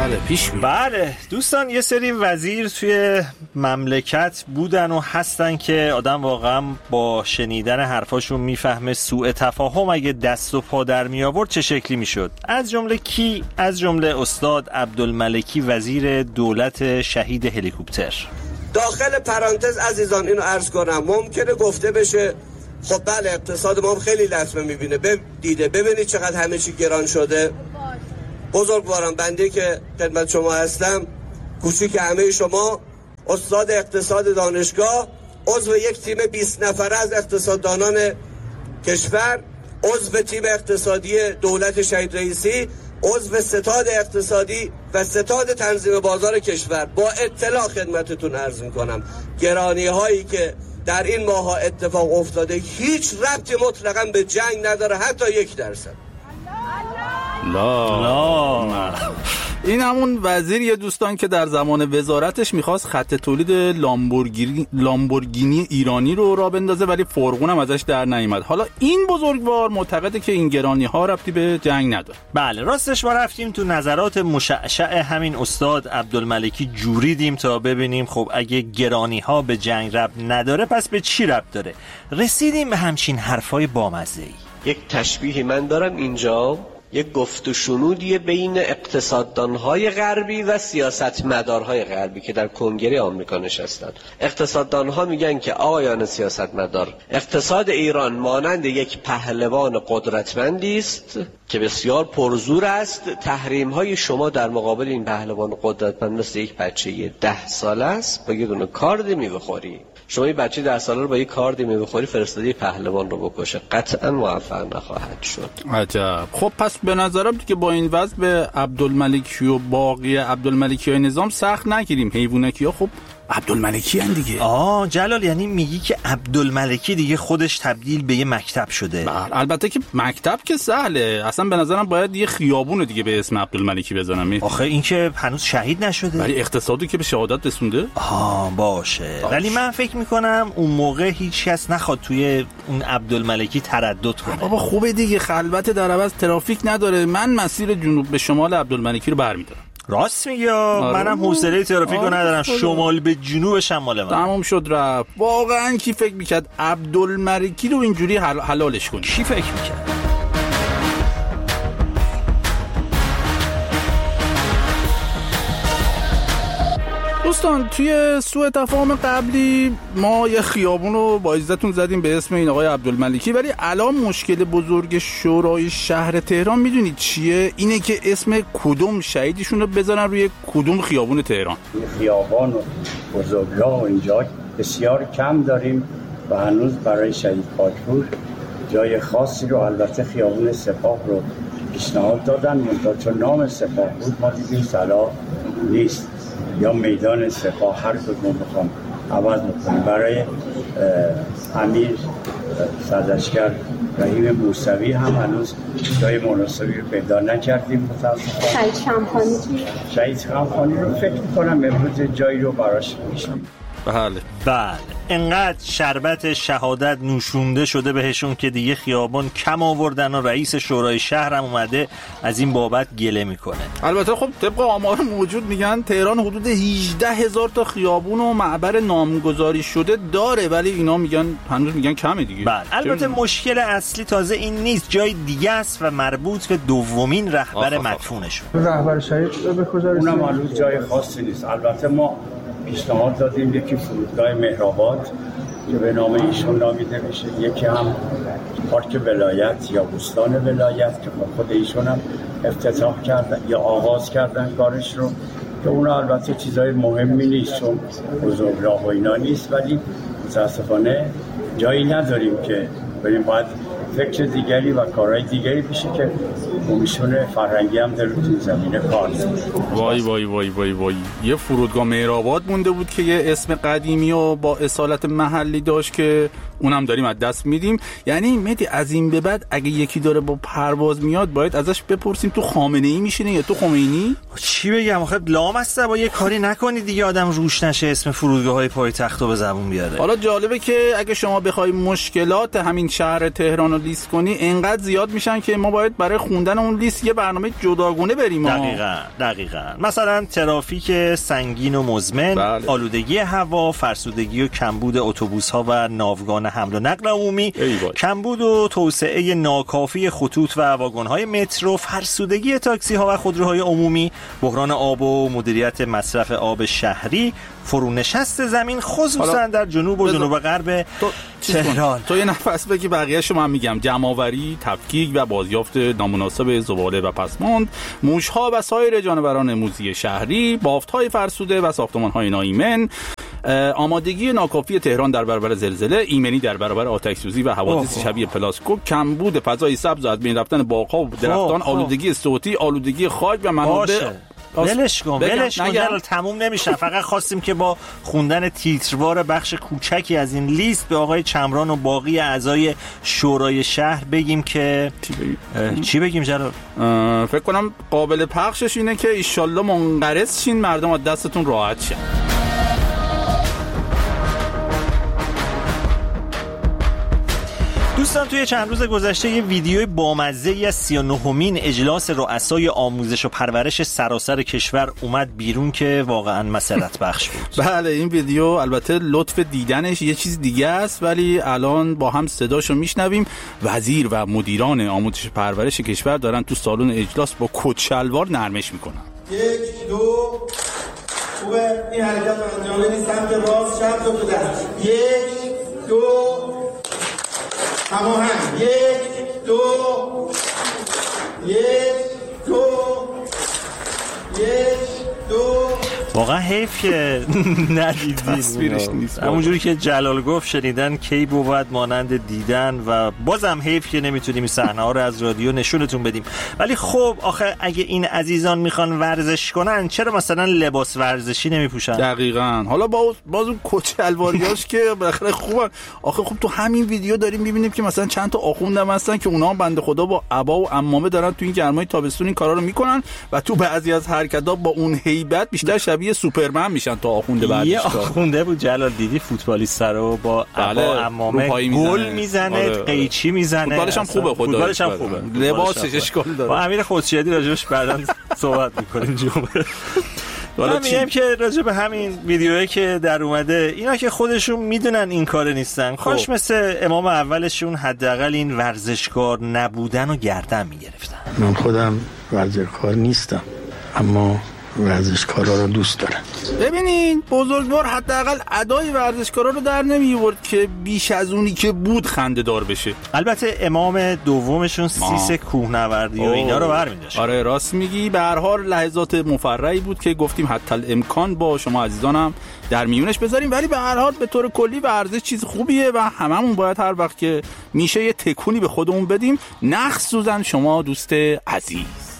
بله پیش بید. بله دوستان، یه سری وزیر توی مملکت بودن و هستن که آدم واقعا با شنیدن حرفاشون میفهمه سوء تفاهم اگه دست و پا در می آورد چه شکلی میشد. از جمله کی؟ از جمله استاد عبدالملکی وزیر دولت شهید هلیکوپتر. داخل پرانتز عزیزان اینو عرض کنم، ممکنه گفته بشه خب بله اقتصاد ما خیلی لطمه میبینه، دیده ببینید چقدر همه چی گران شده. بزرگواران، بنده که خدمت شما هستم، کوچیک همه شما، استاد اقتصاد دانشگاه، عضو یک تیم 20 نفره از اقتصاددانان کشور، عضو تیم اقتصادی دولت شهید رئیسی، عضو ستاد اقتصادی و ستاد تنظیم بازار کشور. با اطلاع خدمتتون عرض میکنم گرانی هایی که در این ماها اتفاق افتاده هیچ ربطی مطلقاً به جنگ نداره، حتی 1%. لا. این همون وزیریه دوستان که در زمان وزارتش میخواست خط تولید لامبورگینی ایرانی رو راه بندازه ولی فرقون هم ازش در نیامد. حالا این بزرگوار معتقده که این گرانی ها ربطی به جنگ نداره. بله راستش ما رفتیم تو نظرات مشعشع همین استاد عبدالملکی جوریدیم تا ببینیم خب اگه گرانی ها به جنگ ربط نداره پس به چی ربط داره. رسیدیم به همچین حرفای بامزه‌ای. یک تشبیهی من دارم اینجا، یک گفت و شنودیه بین اقتصاددانهای غربی و سیاستمدارهای غربی که در کنگره آمریکا نشستند. اقتصاددانها میگن که آقایان سیاستمدار، اقتصاد ایران مانند یک پهلوان قدرتمندی است که بسیار پرزور است. تحریم‌های شما در مقابل این پهلوان قدرتمند مثل یک بچه 10 ساله است، با یه دونه کارد می‌بخوری. شما این بچه 10 ساله رو با یک کاردی می‌بخوری، فرستادی پهلوان رو بکشه، قطعاً موفق نخواهد شد. عجب. خب پس به نظرم که با این وضع به عبدالملکی و باقی عبدالملکی‌های نظام سخت نگیریم. حیوانکی‌ها خب عبدالملکی هن دیگه. جلال یعنی میگی که عبدالملکی دیگه خودش تبدیل به یه مکتب شده؟ البته که مکتب که سهله، اصلا به نظرم باید یه خیابون دیگه به اسم عبدالملکی بزنم. آخه این که هنوز شهید نشده، ولی اقتصادی که به شهادت رسونده. باشه. ولی من فکر میکنم اون موقع هیچ کس نخواد توی اون عبدالملکی تردد کنه. بابا خوبه دیگه، خلوت در عوض ترافیک نداره. من مسیر جنوب به شمال عبدالملکی رو برمی‌دارم. راست میگی. منم حوصله ترافیکو ندارم. شمال به جنوبش هم مال من. تمام شد رفت. واقعا کی فکر میکرد عبدالملکی رو اینجوری حلالش کنه؟ کی فکر میکرد؟ دوستان توی سوء تفاهم قبلی ما یه خیابون رو با عزتون زدیم به اسم این آقای عبدالملکی، ولی الان مشکل بزرگ شورای شهر تهران میدونید چیه؟ اینه که اسم کدوم شهیدشون رو بذارن روی کدوم خیابون تهران. این خیابان و بزرگراه و اینجا بسیار کم داریم و هنوز برای شهید خاکپور جای خاصی رو، البته خیابون سپاه رو پیشنهاد دادن، منتها چون نام سپاه بود ما دیدیم صلاح نیست، یا میدان سپاه، هر کدوم بخوام عوض بکنیم. برای امیر سردشکر رحیم موسوی هم هنوز جای مناسبی رو پیدا نکردیم متاسفانه. شهید شمخانی رو فکر می‌کنم امروز جایی رو براش می‌شیم. بله انقدر شربت شهادت نوشونده شده بهشون که دیگه خیابان کم آوردن و رئیس شورای شهر هم اومده از این بابت گله میکنه. البته خب طبق آمار موجود میگن تهران حدود 18,000 تا خیابون و معبر نامگذاری شده داره، ولی اینا میگن هنوز میگن کمه دیگه. بله البته مشکل اصلی تازه این نیست، جای دیگه است و مربوط به دومین رهبر مدفونشون. رهبر شهید به کجا رسید؟ اونم هنوز جای خاصی نیست. البته ما پیشنهاد دادیم یکی فرودگاه مهرآباد که به نام ایشون نامیده بشه، یکی هم پارک ولایت یا بوستان ولایت که خود ایشون هم افتتاح کردن یا آغاز کردن کارش رو، که اون البته چیزای مهمی نیست چون بزرگراه و اینا نیست، ولی متاسفانه جایی نداریم که بریم. باید فکر دیگری و کارهای دیگری بشه که کمیسیون فرهنگی هم در این زمینه کار کنه. وای وای وای وای وای، یه فرودگاه مهرآباد مونده بود که یه اسم قدیمی و با اصالت محلی داشت که اونم داریم از دست میدیم. یعنی مهدی از این به بعد اگه یکی داره با پرواز میاد باید ازش بپرسیم تو خامنه‌ای میشینه یا تو خمینی؟ چی بگم آخه لامصب با یه کاری نکنی دیگه آدم روش نشه اسم فرودگاه‌های پایتخت رو به زبون بیاره. حالا جالبه که اگه شما بخوای مشکلات همین شهر تهران رو لیست کنی انقدر زیاد میشن که ما باید برای خوندن اون لیست یه برنامه جداگونه بریم. دقیقاً. مثلا ترافیک سنگین و مزمن، بله. آلودگی هوا، فرسودگی و کمبود اتوبوس‌ها و ناوگان حمل و نقل عمومی، کمبود و توسعه ناکافی خطوط و واگن‌های مترو، فرسودگی تاکسی‌ها و خودروهای عمومی، بحران آب و مدیریت مصرف آب شهری، فرونشست زمین خصوصا در جنوب و جنوب غرب تهران. تو یه نفس بگی بقیه‌شو من میگم. جمع‌آوری، تفکیک و بازیافت نامناسب زباله و پسماند، موش‌ها و سایر جانوران موذی شهری، بافت‌های فرسوده و ساختمان‌های ناایمن، آمادگی ناکافی تهران در برابر زلزله، ایمنی در برابر آتش‌سوزی و حوادث شبیه پلاسکو، کمبود فضای سبز و از بین رفتن باغ‌ها و درختان، آلودگی صوتی، آلودگی خاک و منابع. ولش کن تموم نمیشه. فقط خواستیم که با خوندن تیتروار بخش کوچکی از این لیست به آقای چمران و باقی اعضای شورای شهر بگیم که چی بگیم جلال؟ فکر کنم قابل پخشش اینه که ایشالله منقرض شین، مردم از دستتون راحت شن. دوستان توی چند روز گذشته یه ویدیوی بامزه‌ای از 39مین اجلاس رؤسای آموزش و پرورش سراسر کشور اومد بیرون که واقعا مسرت بخش بود. بله این ویدیو البته لطف دیدنش یه چیز دیگه است، ولی الان با هم صداشو میشنویم. وزیر و مدیران آموزش و پرورش کشور دارن تو سالن اجلاس با کت شلوار نرمش میکنن. 1 2 خوبه این حرکت رو انجام بدید. سمت راست چپ تو دست. 1 2 هماهنگ. 1 2 1 2 1 2. واقعا حیف که ندیدین. تصویرش نیست. همونجوری که جلال گفت شنیدن کی بود مانند دیدن، و بازم حیف که نمیتونیم صحنه ها رو از رادیو نشونتون بدیم. ولی خب آخه اگه این عزیزان میخوان ورزش کنن چرا مثلا لباس ورزشی نمیپوشن؟ دقیقاً. حالا باز اون کت شلواریاش که بالاخره خوبن. آخه خب تو همین ویدیو داریم میبینیم که مثلا چند تا آخوندم هستن که اونها بنده خدا با عبا و عمامه دارن تو این گرمای تابستون این کارا رو میکنن و تو بعضی از حرکت‌ها با اون هیبت بیشتر شبیه سوپرمن میشن تا آخونده بعدش. یه آخونده بود جلال دیدی فوتبالیست رو با عبا عمامه گل میزنه، قیچی میزنه. فوتبالش هم خوبه، فوتبالش هم خوبه، لباسش اشکال داره. با امیر خودشیدی راجعش بعداً صحبت می‌کنیم جمعه. حالا میگم که راجع به همین ویدیوهایی که در اومده، اینا که خودشون میدونن این کار نیستن، کاش مثل امام اولشون حداقل این ورزشکار نبودن و گردن میگرفتن. من خودم ورزشکار نیستم اما ورزشکارا رو دوست دارن. ببینین بزرگوار حداقل ادای ورزشکارا رو در نمیورد که بیش از اونی که بود خنده دار بشه. البته امام دومشون سیس کوهنوردی و اینا رو برمی‌داشت. آره راست میگی. به هر حال لحظات مفرحی بود که گفتیم حتی الامکان با شما عزیزانم در میونش بذاریم، ولی به هر حال به طور کلی ورزش چیز خوبیه و هممون باید هر وقت که میشه یه تکونی به خودمون بدیم، نخصوصا شما دوست عزیز.